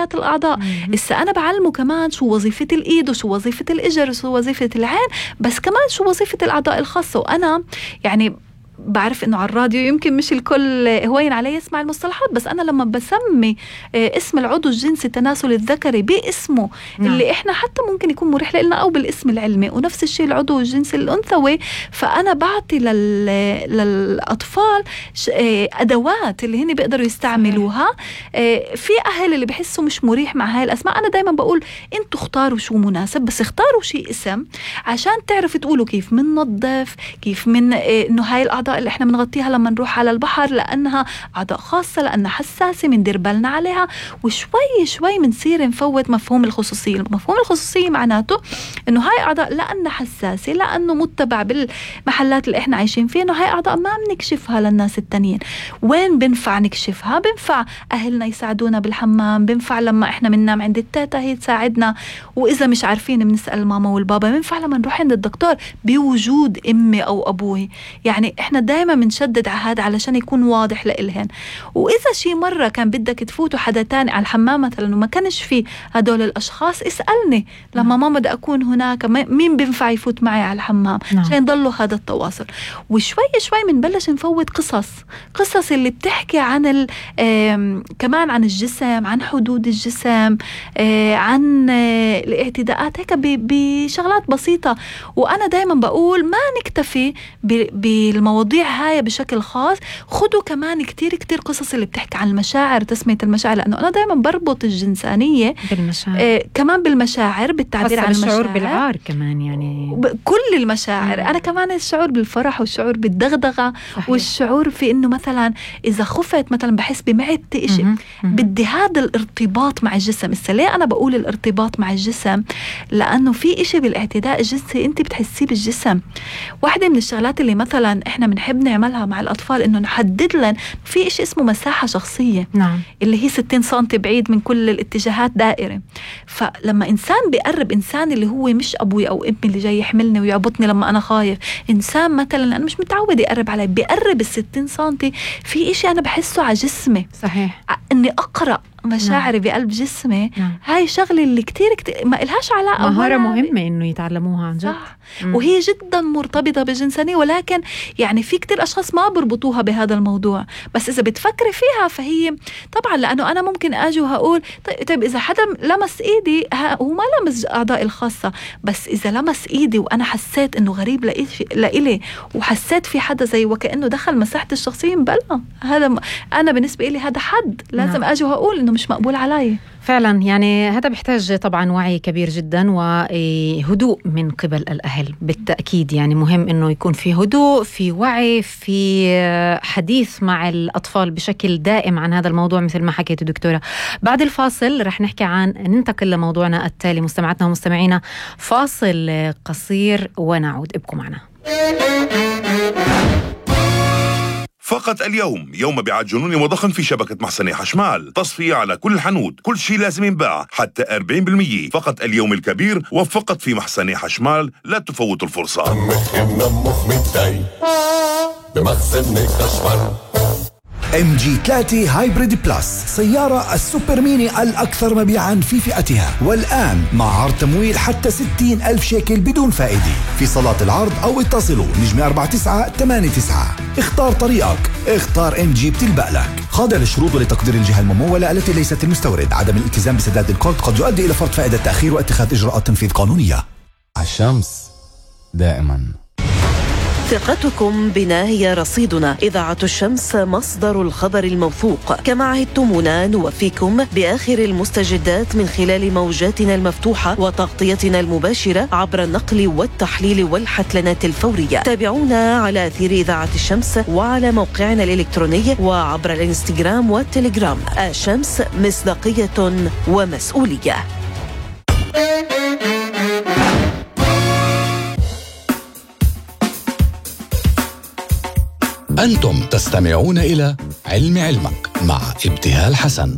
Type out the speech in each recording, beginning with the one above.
محلات الأعضاء. إسا أنا بعلمه كمان شو وظيفة الإيد وشو وظيفة الإجر وشو وظيفة العين، بس كمان شو وظيفة الأعضاء الخاصة. وأنا يعني بعرف إنه على الراديو يمكن مش الكل هوين عليه يسمع المصطلحات، بس أنا لما بسمي اسم العضو الجنسي التناسل الذكري باسمه اللي إحنا حتى ممكن يكون مريح لنا أو بالاسم العلمي، ونفس الشيء العضو الجنسي الأنثوي، فأنا بعطي للأطفال أدوات اللي هن بيقدروا يستعملوها. في أهل اللي بحسوا مش مريح مع هاي الأسماء، أنا دايما بقول أنتوا اختاروا شو مناسب، بس اختاروا شيء اسم عشان تعرفوا تقولوا كيف مننظف، كيف من إنه هاي الأعضاء اللي احنا بنغطيها لما نروح على البحر لأنها أعضاء خاصة، لأنها حساسة، مندير بالنا عليها، وشوي شوي منصير نفوت مفهوم الخصوصية. مفهوم الخصوصية معناته إنه هاي أعضاء لأنها حساسة، لأنه متبع بالمحلات اللي احنا عايشين فيه، إنه هاي أعضاء ما بنكشفها للناس التانيين. وين بنفع نكشفها؟ بنفع أهلنا يساعدونا بالحمام، بنفع لما احنا بننام عند التاتا هي تساعدنا، وإذا مش عارفين بنسأل ماما والبابا، بنفع لما نروح عند الدكتور بوجود أمي أو أبوي. يعني احنا دايما بنشدد على هذا علشان يكون واضح لإلهن. وإذا شي مرة كان بدك تفوتوا حدا تاني على الحمام مثلا وما كانش فيه هدول الأشخاص، اسألني لما ما بدي أكون هناك مين بينفع يفوت معي على الحمام عشان يضلوا هذا التواصل. وشوي شوي منبلش نفوت قصص اللي بتحكي عن كمان عن الجسم، عن حدود الجسم، عن الاعتداءات، هيك بشغلات بسيطة. وأنا دايما بقول ما نكتفي بالمواضيع هاي بشكل خاص، خدوا كمان كتير قصص اللي بتحكي عن المشاعر، تسمية المشاعر، لأنه أنا دايما بربط الجنسانية بالمشاعر، كمان بالمشاعر، بالتعبير عن المشاعر، الشعور بالعار كمان، يعني كل المشاعر. أنا كمان الشعور بالفرح والشعور بالدغدغة، والشعور في إنه مثلا إذا خفت مثلا بحس بمعدتي إشي، بدي هذا الارتباط مع الجسم. ليه أنا بقول الارتباط مع الجسم؟ لأنه في إشي بالاعتداء الجنسي أنت بتحسيه بالجسم. واحدة من الشغلات اللي مثلا احنا بنحب نعملها مع الأطفال إنه نحدد لهم في إشي اسمه مساحة شخصية، اللي هي 60 سنتي بعيد من كل الاتجاهات دائرة. فلما إنسان بيقرب، إنسان اللي هو مش أبوي أو ابني اللي جاي يحملني ويعبطني لما أنا خايف، إنسان مثلا أنا مش متعود يقرب علي، بيقرب 60 سنتي، في إشي أنا بحسه على جسمي. صحيح. إني أقرأ مشاعري بقلب جسمي. هاي شغلة اللي كتير ما إلهاش علاقة، مهارة مهمة إنه يتعلموها عن جد. وهي جدا مرتبطة بالجنسانية، ولكن يعني في كتير أشخاص ما بربطوها بهذا الموضوع. بس إذا بتفكري فيها فهي طبعا، لأنه أنا ممكن أجي وهقول طيب إذا حدا لمس إيدي، هو ما لمس أعضائي الخاصة، بس إذا لمس إيدي وأنا حسيت إنه غريب لإلي، وحسيت في حدا زي وكأنه دخل مساحة الشخصية، بلا هذا أنا بالنسبة لي هذا حد لازم أجي وأقول إنه مش مقبول علي. فعلا، يعني هذا بيحتاج طبعا وعي كبير جدا وهدوء من قبل الأهل بالتأكيد. يعني مهم إنه يكون في هدوء، في وعي، في حديث مع الأطفال بشكل دائم عن هذا الموضوع مثل ما حكيت دكتورة. بعد الفاصل رح نحكي ننتقل لموضوعنا التالي. مستمعاتنا ومستمعينا، فاصل قصير ونعود، ابقوا معنا. فقط اليوم يوم مبيعات جنوني وضخم في شبكة محسني حشمال، تصفية على كل الحنوت، كل شيء لازم ينباع حتى 40%. فقط اليوم الكبير وفقط في محسني حشمال، لا تفوتوا الفرصة. بمحسني حشمال. MG3 هايبريد بلس، سيارة السوبر ميني الأكثر مبيعاً في فئتها، والآن مع عرض تمويل حتى 60,000 شيكل بدون فائدة في صالات العرض، أو اتصلوا نجمة 4989. اختار طريقك، اختار MG بتلبق لك. خاضع للشروط ولتقدير الجهة الممولة التي ليست المستورد. عدم الالتزام بسداد القرض قد يؤدي إلى فرض فائدة تأخير واتخاذ إجراءات تنفيذ قانونية. الشمس دائماً. ثقتكم بنا هي رصيدنا. إذاعة الشمس مصدر الخبر الموثوق. كما عهدتمونا نوفيكم بآخر المستجدات من خلال موجاتنا المفتوحة وتغطيتنا المباشرة عبر النقل والتحليل والحتلنات الفورية. تابعونا على أثير إذاعة الشمس وعلى موقعنا الإلكتروني وعبر الإنستغرام والتليجرام. الشمس، مصداقية ومسؤولية. أنتم تستمعون إلى علم علمك مع ابتهال حسن.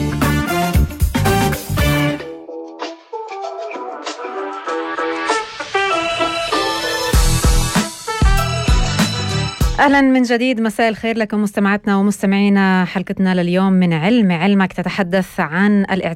أهلا من جديد، مساء الخير لكم مستمعاتنا ومستمعينا. حلقتنا لليوم من علم علمك تتحدث عن